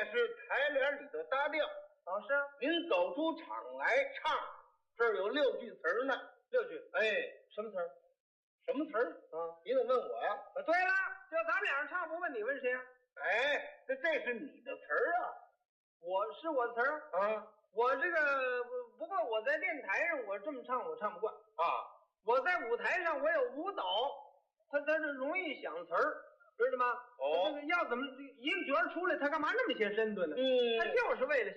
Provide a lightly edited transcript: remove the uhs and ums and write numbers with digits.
是台联里的搭调。 老师， 您走出场来唱，这儿有6句词儿呢。 6句。 哎， 什么词儿？ 什么词儿？ 啊， 你怎么问我呀？ 对了，就咱们俩人唱，不问你，问谁呀？ 哎，这是你的词儿啊。 我是我词儿啊， 我这个不过我在电台上我这么唱我唱不惯啊， 我在舞台上我有舞蹈，他是容易想词儿，知道吗？ 哦， 这个要怎么一个角儿出来，他干嘛那么些身段呢？ 他就是为了